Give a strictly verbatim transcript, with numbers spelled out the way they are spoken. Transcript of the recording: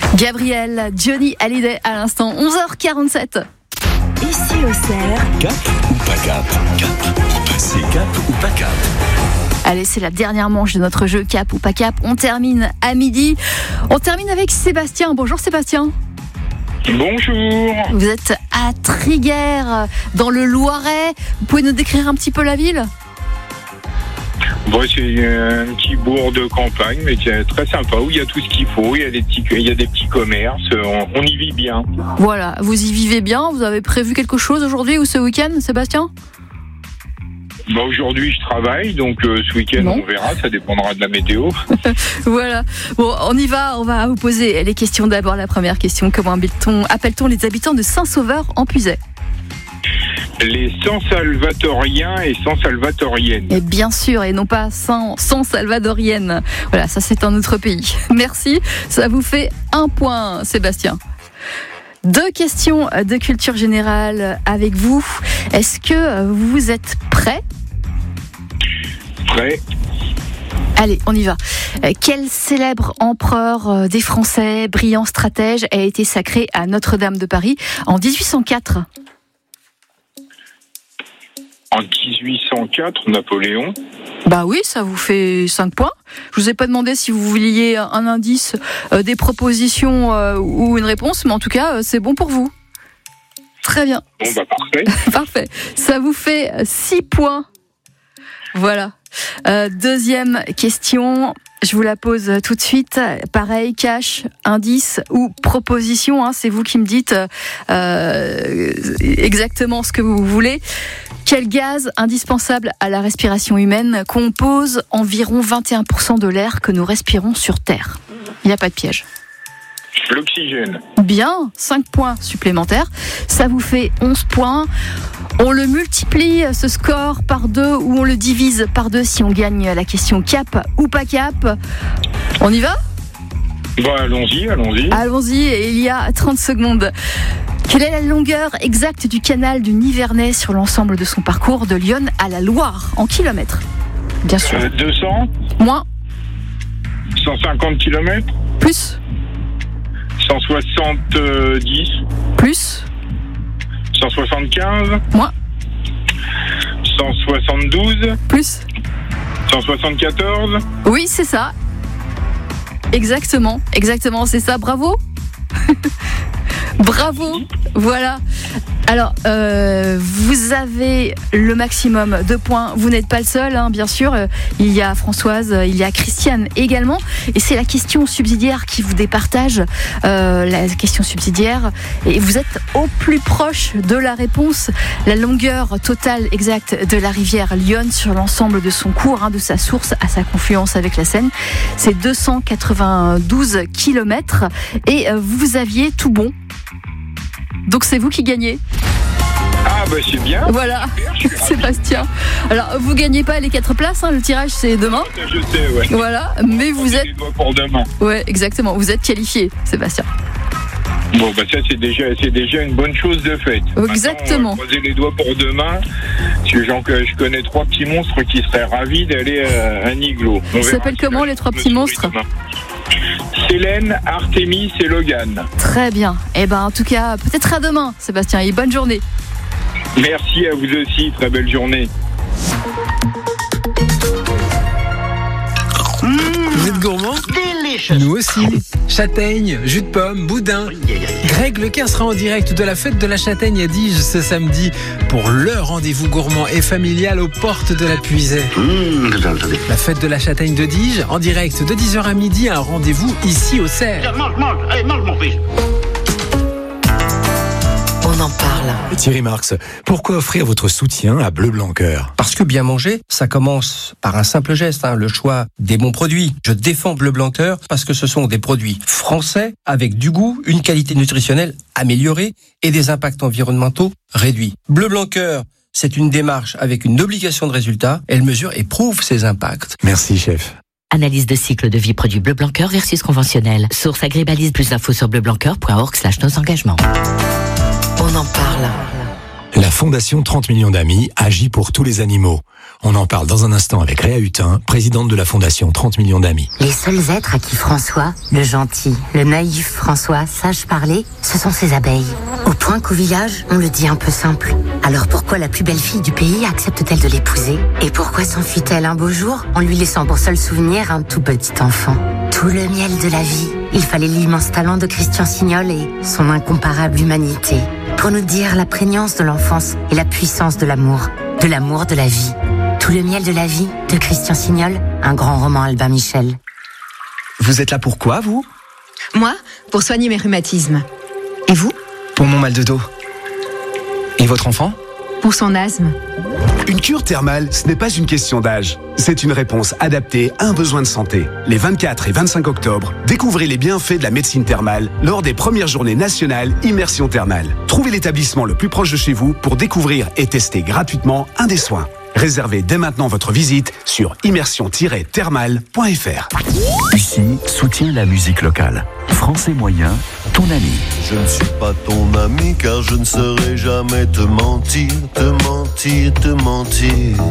Gabriel, Johnny Hallyday à l'instant, onze heures quarante-sept. Ici au Cerf. Cap ou pas cap? Cap ou pas c'est cap ou pas cap? Allez, c'est la dernière manche de notre jeu Cap ou pas Cap. On termine à midi. On termine avec Sébastien. Bonjour Sébastien. Bonjour. Vous êtes à Triguères, dans le Loiret. Vous pouvez nous décrire un petit peu la ville ? Bon, c'est un petit bourg de campagne, mais c'est très sympa, où il y a tout ce qu'il faut. Il y a des petits, il y a des petits commerces. On, on y vit bien. Voilà, vous y vivez bien. Vous avez prévu quelque chose aujourd'hui ou ce week-end, Sébastien ? Bah aujourd'hui je travaille, donc euh, ce week-end non. on verra, ça dépendra de la météo. Voilà, bon on y va, on va vous poser les questions d'abord. La première question, comment appelle-t-on, appelle-t-on les habitants de Saint-Sauveur en Puisaye ? Les Saint-Salvatoriens et Saint-Salvatoriennes. Et bien sûr, et non pas Saint-Salvadoriennes. Voilà, ça c'est un autre pays. Merci, ça vous fait un point Sébastien. Deux questions de culture générale avec vous. Est-ce que vous êtes prêts ? Prêt. Allez, on y va. Quel célèbre empereur des Français, brillant stratège, a été sacré à Notre-Dame de Paris en dix-huit cent quatre ? En dix-huit cent quatre, Napoléon. Bah oui, ça vous fait cinq points. Je vous ai pas demandé si vous vouliez un indice, euh, des propositions euh, ou une réponse, mais en tout cas, euh, c'est bon pour vous. Très bien. Bon, bah parfait. Parfait. Ça vous fait six points. Voilà. Euh, deuxième question, je vous la pose tout de suite. Pareil, cash, indice ou proposition, hein, c'est vous qui me dites euh, exactement ce que vous voulez. Quel gaz indispensable à la respiration humaine compose environ vingt et un pour cent de l'air que nous respirons sur Terre ? Il n'y a pas de piège. L'oxygène. Bien, cinq points supplémentaires. Ça vous fait onze points. On le multiplie, ce score, par deux, ou on le divise par deux si on gagne la question cap ou pas cap. On y va ? Bah allons-y, allons-y. Allons-y, et il y a trente secondes. Quelle est la longueur exacte du canal du Nivernais sur l'ensemble de son parcours de Lyon à la Loire, en kilomètres ? Bien sûr. Euh, deux cents. Moins. cent cinquante kilomètres. Plus. cent soixante-dix. Plus. cent soixante-quinze. Moins. cent soixante-douze. Plus. cent soixante-quatorze. Oui, c'est ça. Exactement, exactement, c'est ça. Bravo. Bravo, voilà. Alors, euh, vous avez le maximum de points. Vous n'êtes pas le seul, hein, bien sûr. Il y a Françoise, il y a Christiane également. Et c'est la question subsidiaire qui vous départage. Euh, la question subsidiaire. Et vous êtes au plus proche de la réponse. La longueur totale exacte de la rivière Lyon sur l'ensemble de son cours, hein, de sa source à sa confluence avec la Seine, c'est deux cent quatre-vingt-douze kilomètres. Et euh, vous aviez tout bon. Donc c'est vous qui gagnez. Ah bah c'est bien. Voilà, Sébastien. Alors vous gagnez pas les quatre places, hein, le tirage c'est demain. Je sais, ouais. Voilà, mais vous êtes. Les doigts pour demain. Ouais, exactement. Vous êtes qualifié, Sébastien. Bon bah ça c'est déjà c'est déjà une bonne chose de faite. Exactement. Maintenant, on va croiser les doigts pour demain. Parce que j'en- je connais trois petits monstres qui seraient ravis d'aller à un igloo. Ils s'appellent comment les trois petits monstres ? Célène, Artémis et Logan. Très bien. Et ben en tout cas, peut-être à demain, Sébastien. Et bonne journée. Merci à vous aussi, très belle journée. Vous êtes gourmand ? Nous aussi. Châtaigne, jus de pomme, boudin. Greg Lequin sera en direct de la fête de la châtaigne à Diges ce samedi pour le rendez-vous gourmand et familial aux portes de la Puisaye. Mmh, La fête de la châtaigne de Diges, en direct de dix heures à midi, un rendez-vous ici au Cerf. mange, mange, allez, mange mon fils. On en parle. Thierry Marx, pourquoi offrir votre soutien à Bleu Blanc Cœur ? Parce que bien manger, ça commence par un simple geste, hein, le choix des bons produits. Je défends Bleu Blanc Cœur parce que ce sont des produits français avec du goût, une qualité nutritionnelle améliorée et des impacts environnementaux réduits. Bleu Blanc Cœur, c'est une démarche avec une obligation de résultat. Elle mesure et prouve ses impacts. Merci, chef. Analyse de cycle de vie produit Bleu Blanc Cœur versus conventionnel. Source Agribalise, plus d'infos sur bleublancoeur point org slash nos engagements. On en parle. La Fondation trente millions d'amis agit pour tous les animaux. On en parle dans un instant avec Réa Hutin, présidente de la fondation trente millions d'amis. Les seuls êtres à qui François, le gentil, le naïf François, sache parler, ce sont ses abeilles. Au point qu'au village, on le dit un peu simple. Alors pourquoi la plus belle fille du pays accepte-t-elle de l'épouser? Et pourquoi s'enfuit-elle un beau jour en lui laissant pour seul souvenir un tout petit enfant? Tout le miel de la vie. Il fallait l'immense talent de Christian Signol et son incomparable humanité pour nous dire la prégnance de l'enfance et la puissance de l'amour, de l'amour de la vie. Tout le miel de la vie de Christian Signol, un grand roman Albin Michel. Vous êtes là pour quoi, vous? Moi, pour soigner mes rhumatismes. Et vous? Pour mon mal de dos. Et votre enfant? Pour son asthme. Une cure thermale, ce n'est pas une question d'âge. C'est une réponse adaptée à un besoin de santé. Les vingt-quatre et vingt-cinq octobre, découvrez les bienfaits de la médecine thermale lors des premières journées nationales Immersion Thermale. Trouvez l'établissement le plus proche de chez vous pour découvrir et tester gratuitement un des soins. Réservez dès maintenant votre visite sur immersion tiret thermale point f r. Ici, soutiens la musique locale. Français moyen, ton ami. Je ne suis pas ton ami car je ne saurais jamais te mentir, te mentir, te mentir.